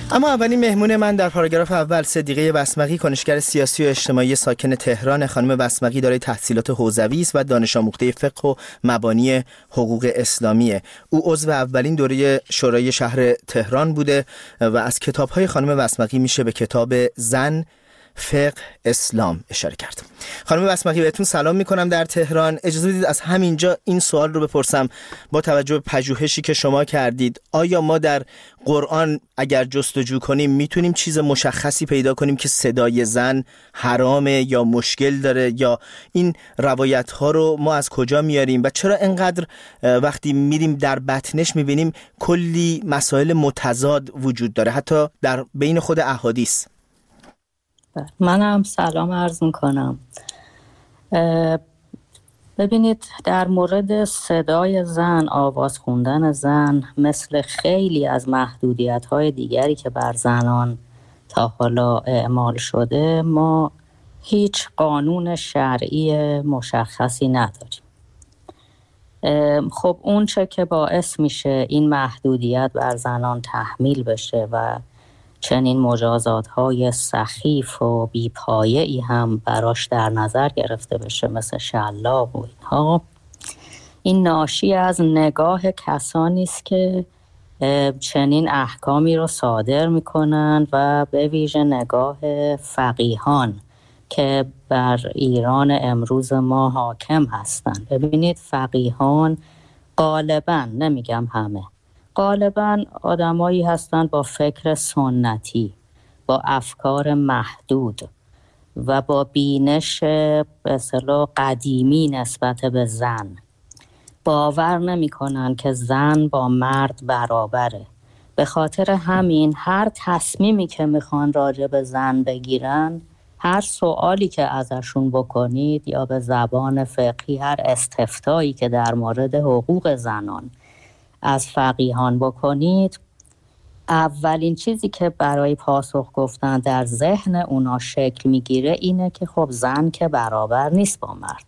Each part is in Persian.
اما اولین مهمون من در پاراگراف اول صدیقه بسمقی، کنشگر سیاسی و اجتماعی ساکن تهران. خانم بسمقی دارای تحصیلات حوزوی است و دانش آموخته فقه و مبانی حقوق اسلامیه. او عضو اولین دوره شورای شهر تهران بوده و از کتاب‌های خانم بسمقی میشه به کتاب زن، فقه، اسلام اشاره کرد. خانم بسمقی، بهتون سلام میکنم در تهران. اجازه بدید از همینجا این سوال رو بپرسم. با توجه به پژوهشی که شما کردید، آیا ما در قرآن اگر جستجو کنیم میتونیم چیز مشخصی پیدا کنیم که صدای زن حرامه یا مشکل داره، یا این روایت ها رو ما از کجا میاریم و چرا انقدر وقتی میریم در بطنش میبینیم کلی مسائل متضاد وجود داره حتی در بین خود احادیث؟ منم سلام عرض میکنم. ببینید، در مورد صدای زن، آواز خوندن زن، مثل خیلی از محدودیت‌های دیگری که بر زنان تا حالا اعمال شده، ما هیچ قانون شرعی مشخصی نداریم. خب اون چه که باعث میشه این محدودیت بر زنان تحمیل بشه و چنین مجازات‌های سخیف و بی‌پایه‌ای هم براش در نظر گرفته بشه، مثل شلاق و اینها، این ناشی از نگاه کسانی است که چنین احکامی رو صادر می‌کنند و به ویژه نگاه فقیهان که بر ایران امروز ما حاکم هستند. ببینید، فقیهان غالباً، نمیگم همه، غالباً آدمایی هستند با فکر سنتی، با افکار محدود و با بینش به اصطلاح قدیمی نسبت به زن. باور نمی کنن که زن با مرد برابره. به خاطر همین هر تصمیمی که میخوان راجع به زن بگیرن، هر سوالی که ازشون بکنید یا به زبان فقهی هر استفتایی که در مورد حقوق زنان از فقیهان بکنید، اولین چیزی که برای پاسخ گفتن در ذهن اونا شکل میگیره اینه که خب زن که برابر نیست با مرد،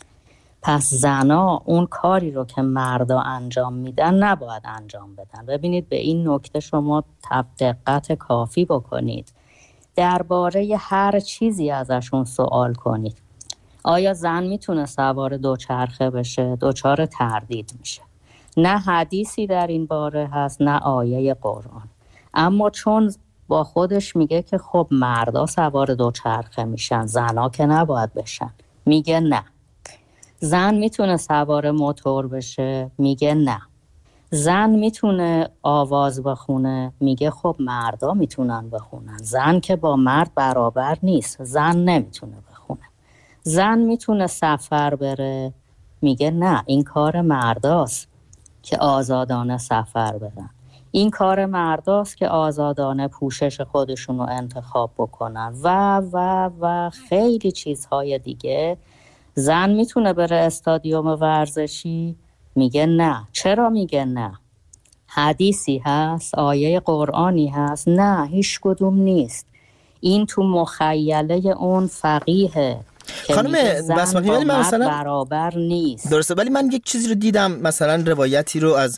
پس زنا اون کاری رو که مردا انجام میدن نباید انجام بدن. ببینید، به این نکته شما دقت کافی بکنید. درباره هر چیزی ازشون سوال کنید. آیا زن میتونه سوار دوچرخه بشه؟ دچار تردید میشه. نه حدیثی در این باره هست، نه آیه قرآن. اما چون با خودش میگه که خب مردا سوار دوچرخه میشن، زنا که نباید بشن، میگه نه. زن میتونه سوار موتور بشه؟ میگه نه. زن میتونه آواز بخونه؟ میگه خب مردا میتونن بخونن، زن که با مرد برابر نیست، زن نمیتونه بخونه. زن میتونه سفر بره؟ میگه نه، این کار مرداست که آزادانه سفر برن. این کار مرداست که آزادانه پوشش خودشون رو انتخاب بکنن و خیلی چیزهای دیگه. زن میتونه بره استادیوم ورزشی؟ میگه نه. چرا میگه نه؟ حدیثی هست؟ آیه قرآنی هست؟ نه، هیچ کدوم نیست. این تو مخیله اون فقیه خانم بسمقی، ولی من مثلا برابر نیست. درسته، ولی من یک چیزی رو دیدم، مثلا روایتی رو از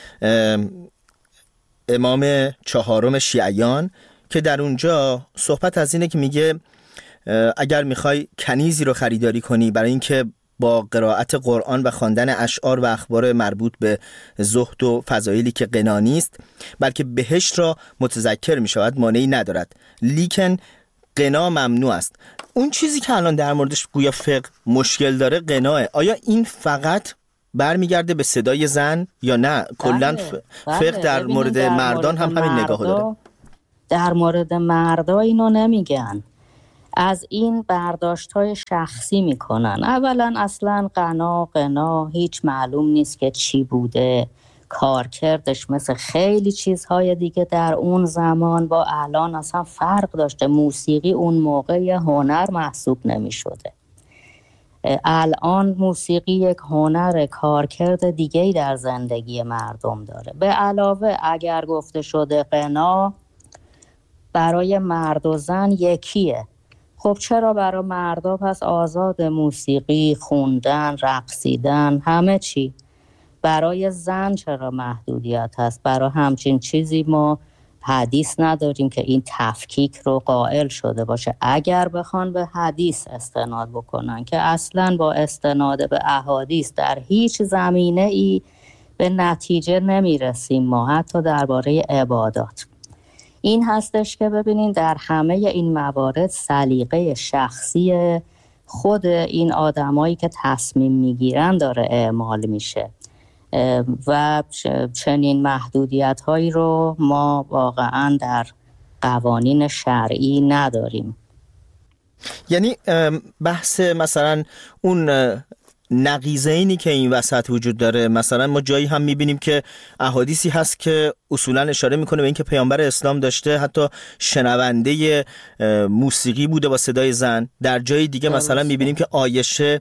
امام چهارم شیعیان که در اونجا صحبت از اینه که میگه اگر میخوای کنیزی رو خریداری کنی برای اینکه با قرائت قرآن و خواندن اشعار و اخبار مربوط به زهد و فضایلی که غنا نیست بلکه بهشت را متذکر میشود، مانعی ندارد، لیکن غنا ممنوع است. اون چیزی که الان در موردش گویا فقه مشکل داره غناه. آیا این فقط برمیگرده به صدای زن یا نه کلاً فقه در مورد مردان هم همین نگاهو داره؟ در مورد مردا اینو نمیگن، از این برداشت‌های شخصی میکنن. اولا اصلا غنا هیچ معلوم نیست که چی بوده، کارکردش مثل خیلی چیزهای دیگه در اون زمان با الان اصلا فرق داشته. موسیقی اون موقع یه هنر محسوب نمی شده. الان موسیقی یک هنر، کارکرد دیگه‌ای در زندگی مردم داره. به علاوه اگر گفته شده غنا برای مرد و زن یکیه، خب چرا برای مردا پس آزاد موسیقی، خوندن، رقصیدن، همه چی؟ برای زن چرا محدودیت هست؟ برای همچین چیزی ما حدیث نداریم که این تفکیک رو قائل شده باشه. اگر بخوان به حدیث استناد بکنن که اصلا با استناد به احادیث در هیچ زمینه ای به نتیجه نمیرسیم ما، حتی درباره عبادات. این هستش که ببینین در همه این موارد سلیقه شخصی خود این آدمایی که تصمیم میگیرن داره اعمال میشه و چنین محدودیت هایی رو ما واقعا در قوانین شرعی نداریم. یعنی بحث مثلا اون نقیضه اینی که این وسط وجود داره، مثلا ما جایی هم میبینیم که احادیثی هست که اصولا اشاره میکنه به این که پیامبر اسلام داشته حتی شنونده موسیقی بوده با صدای زن. در جای دیگه مثلا میبینیم که عایشه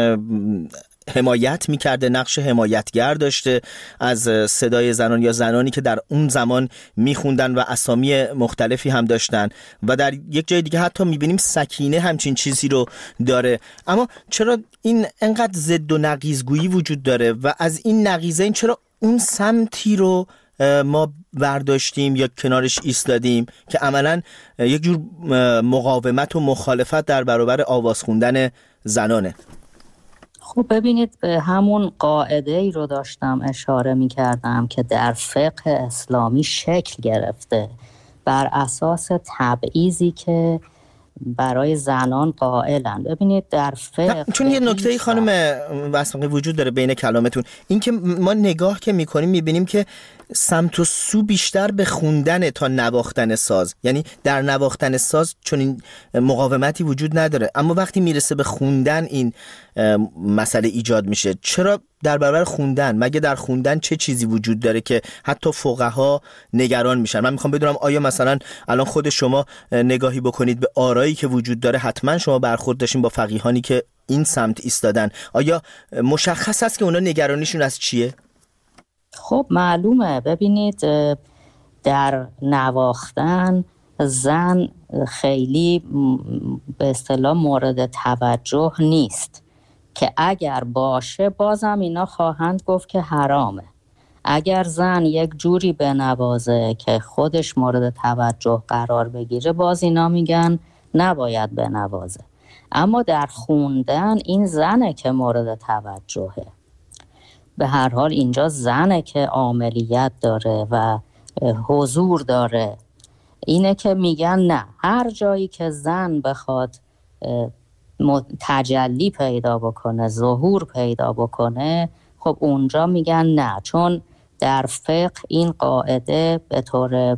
حمایت میکرده، نقش حمایتگر داشته از صدای زنان یا زنانی که در اون زمان میخوندن و اسامی مختلفی هم داشتن. و در یک جای دیگه حتی میبینیم سکینه همچین چیزی رو داره. اما چرا این انقدر ضد و نقیضگویی وجود داره و از این نقیضه این چرا اون سمتی رو ما برداشتیم یا کنارش ایستادیم که عملاً یک جور مقاومت و مخالفت در برابر آواز خوندن زنانه؟ خب ببینید، به همون قاعده ای رو داشتم اشاره می کردم که در فقه اسلامی شکل گرفته بر اساس تبعیضی که برای زنان قائلن. ببینید در فقه چون یه نکته خانم وثاقی وجود داره بین کلامتون، این که ما نگاه که میکنیم میبینیم که سمت و سو بیشتر به خوندن تا نواختن ساز، یعنی در نواختن ساز چون این مقاومتی وجود نداره، اما وقتی میرسه به خوندن این مسئله ایجاد میشه. چرا در برابر خوندن؟ مگه در خوندن چه چیزی وجود داره که حتی فقها نگران میشن؟ من میخوام بدونم آیا مثلا الان خود شما نگاهی بکنید به آرایی که وجود داره، حتما شما برخورد داشتین با فقیهانی که این سمت ایستادن، آیا مشخص است که اونا نگرانیشون از چیه؟ خب معلومه. ببینید در نواختن زن خیلی به اصطلاح مورد توجه نیست، که اگر باشه بازم اینا خواهند گفت که حرامه. اگر زن یک جوری بنوازه که خودش مورد توجه قرار بگیره، باز اینا میگن نباید بنوازه. اما در خوندن این زنه که مورد توجهه. به هر حال اینجا زنه که عاملیت داره و حضور داره. اینه که میگن نه، هر جایی که زن بخواد تجلی پیدا بکنه، ظهور پیدا بکنه، خب اونجا میگن نه، چون در فقه این قاعده به طور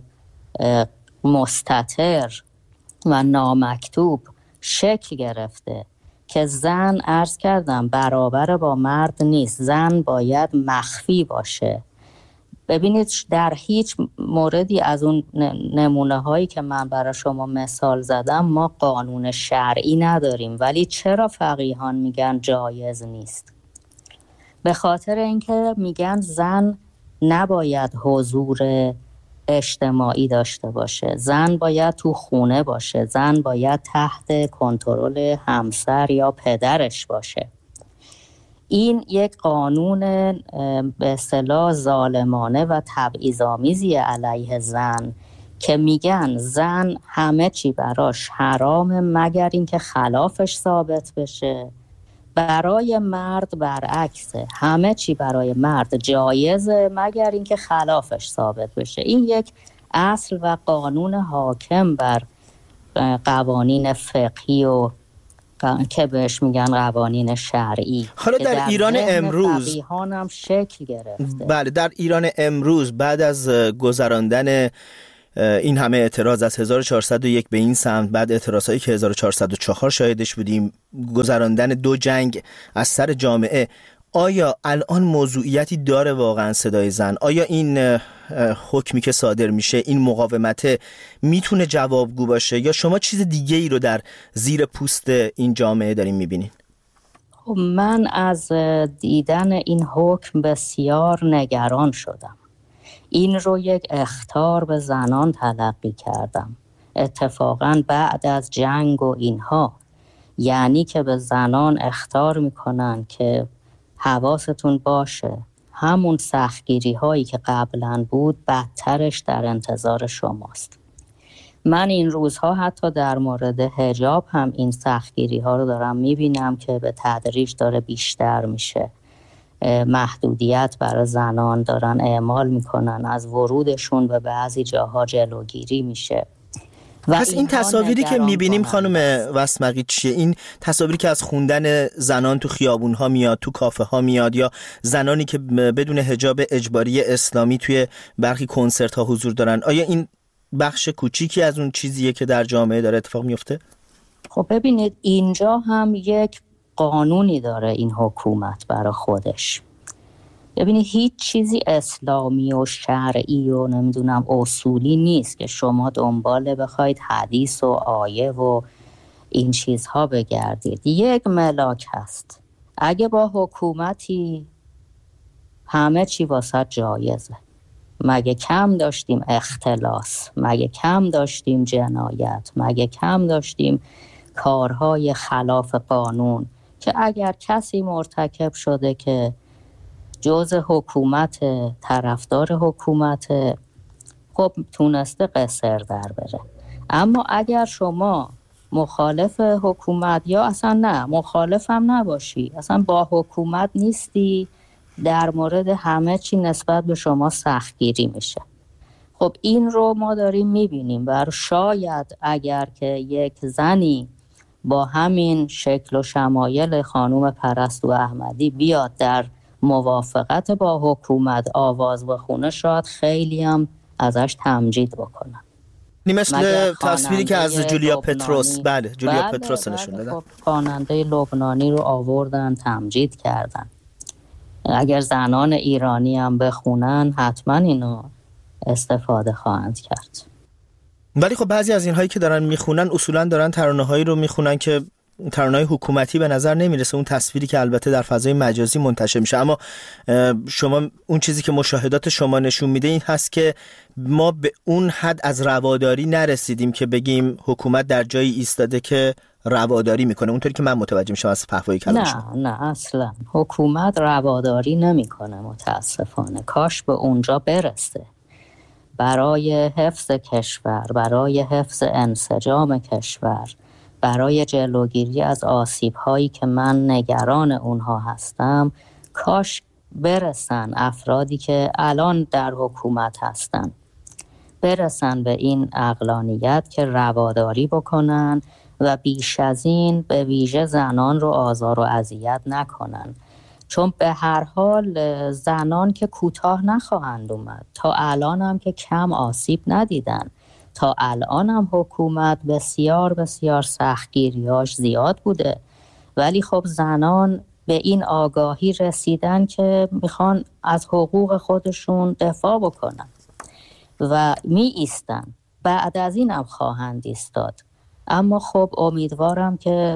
مستتر و نامکتوب شکل گرفته که زن، عرض کردم، برابر با مرد نیست. زن باید مخفی باشه. ببینید در هیچ موردی از اون نمونه هایی که من برای شما مثال زدم ما قانون شرعی نداریم، ولی چرا فقیهان میگن جایز نیست؟ به خاطر اینکه میگن زن نباید حضور اجتماعی داشته باشه، زن باید تو خونه باشه، زن باید تحت کنترل همسر یا پدرش باشه. این یک قانون به اصطلاح ظالمانه و تبعیض‌آمیزی علیه زن که میگن زن همه چی براش حرامه مگر اینکه خلافش ثابت بشه. برای مرد برعکسه، همه چی برای مرد جایزه مگر اینکه خلافش ثابت بشه. این یک اصل و قانون حاکم بر قوانین فقهی و که بهش میگن قوانین شرعی. حالا در ایران امروز فقیهان هم شکل گرفته. بله، در ایران امروز بعد از گذراندن این همه اعتراض از 1401 به این سمت، بعد اعتراضایی که 1404 شاهدش بودیم، گذراندن 2 جنگ از سر جامعه، آیا الان موضوعیتی داره واقعا صدای زن؟ آیا این حکمی که صادر میشه، این مقاومت میتونه جوابگو باشه، یا شما چیز دیگه ای رو در زیر پوست این جامعه دارین میبینین؟ خب من از دیدن این حکم بسیار نگران شدم. این رو یک اخطار به زنان تلقی کردم، اتفاقاً بعد از جنگ و اینها. یعنی که به زنان اخطار میکنن که حواستون باشه، همون سختگیری هایی که قبلا بود بدترش در انتظار شماست. من این روزها حتی در مورد حجاب هم این سختگیری ها رو دارم میبینم که به تدریج داره بیشتر میشه. محدودیت برای زنان دارن اعمال میکنن، از ورودشون به بعضی جاها جلوگیری میشه. پس این تصاویری که میبینیم خانم وسمقی چیه؟ این تصاویری که از خوندن زنان تو خیابون ها میاد، تو کافه ها میاد، یا زنانی که بدون حجاب اجباری اسلامی توی برخی کنسرت ها حضور دارن، آیا این بخش کوچیکی از اون چیزیه که در جامعه داره اتفاق میفته؟ خب ببینید اینجا هم یک قانونی داره این حکومت برای خودش. ببینید هیچ چیزی اسلامی و شرعی و نمیدونم اصولی نیست که شما دنبال بخواید حدیث و آیه و این چیزها بگردید. یک ملاک هست. اگه با حکومتی همه چی واسه جایزه، مگه کم داشتیم اختلاس، مگه کم داشتیم جنایت، مگه کم داشتیم کارهای خلاف قانون که اگر کسی مرتکب شده که جز حکومت، طرفدار حکومت، خب تونسته قصر در بره. اما اگر شما مخالف حکومت یا اصلا نه مخالف هم نباشی، اصلا با حکومت نیستی، در مورد همه چی نسبت به شما سختگیری میشه. خب این رو ما داریم میبینیم. بر شاید اگر که یک زنی با همین شکل و شمایل خانوم پرستو احمدی بیاد در موافقت با حکومت آواز بخونه، شاید خیلی هم ازش تمجید بکنن. مثل تصویری که از جولیا پتروس، جولیا پتروس نشون دادن. خب خواننده لبنانی رو آوردن تمجید کردن. اگر زنان ایرانی هم بخونن حتما اینو استفاده خواهند کرد. ولی خب بعضی از اینهایی که دارن میخونن اصولا دارن ترانه‌هایی رو میخونن که ترانه‌های حکومتی به نظر نمیرسه، اون تصویری که البته در فضای مجازی منتشر میشه. اما شما اون چیزی که مشاهدات شما نشون میده این هست که ما به اون حد از رواداری نرسیدیم که بگیم حکومت در جایی ایستاده که رواداری میکنه، اونطوری که من متوجه میشم از فحوای کلام شما. نه اصلا حکومت رواداری نمیکنه متاسفانه. کاش به اونجا برسه. برای حفظ کشور، برای حفظ انسجام کشور، برای جلوگیری از آسیب‌هایی که من نگران اونها هستم، کاش برسن افرادی که الان در حکومت هستن، برسن به این عقلانیت که رواداری بکنن و بیش از این به ویژه زنان رو آزار و اذیت نکنن. چون به هر حال زنان که کوتاه نخواهند اومد. تا الان هم که کم آسیب ندیدن. تا الان هم حکومت بسیار بسیار سختگیریاش زیاد بوده، ولی خب زنان به این آگاهی رسیدن که میخوان از حقوق خودشون دفاع بکنن و می ایستن. بعد از این هم خواهند ایستاد. اما خب امیدوارم که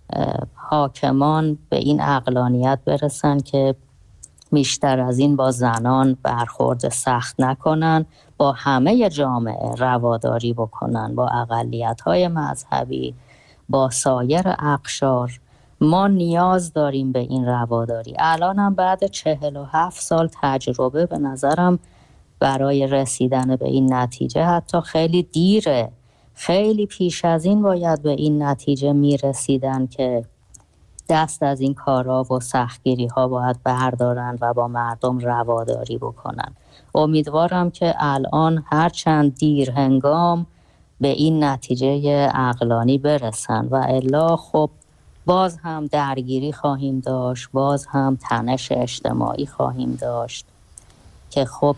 حاکمان به این عقلانیت برسن که بیشتر از این با زنان برخورد سخت نکنن، با همه جامعه رواداری بکنن، با اقلیت‌های مذهبی، با سایر اقشار. ما نیاز داریم به این رواداری. الان هم بعد 47 سال تجربه به نظرم برای رسیدن به این نتیجه حتی خیلی دیره. خیلی پیش از این باید به این نتیجه میرسیدن که دست از این کارا و سختگیری ها باید بردارن و با مردم رواداری بکنن. امیدوارم که الان هرچند دیر هنگام به این نتیجه عقلانی برسن و الا خب باز هم درگیری خواهیم داشت، باز هم تنش اجتماعی خواهیم داشت که خب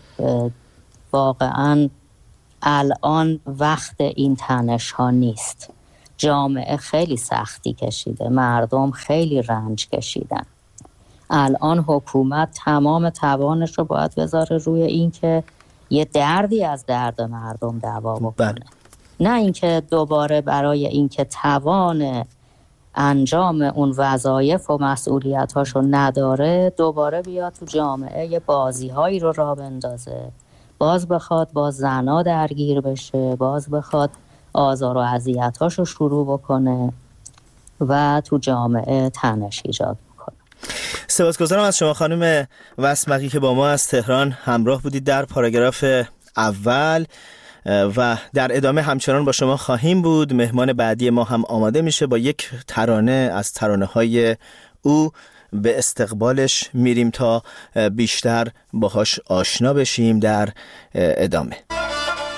واقعا الان وقت این تنش ها نیست. جامعه خیلی سختی کشیده، مردم خیلی رنج کشیدن. الان حکومت تمام توانش رو باید بذاره روی این که یه دردی از درد مردم دوا بکنه. نه اینکه دوباره برای اینکه توان انجام اون وظایف و مسئولیتاشو نداره دوباره بیاد تو جامعه یه بازی‌هایی رو راه بندازه، باز بخواد با زنا درگیر بشه، باز بخواد آزار و اذیت‌هاشو شروع بکنه و تو جامعه تنش ایجاد بکنه. سپاسگزارم از شما خانم وسمقی که با ما از تهران همراه بودید در پاراگراف اول و در ادامه همچنان با شما خواهیم بود. مهمان بعدی ما هم آماده میشه، با یک ترانه از ترانه‌های او به استقبالش میریم تا بیشتر باهاش آشنا بشیم در ادامه.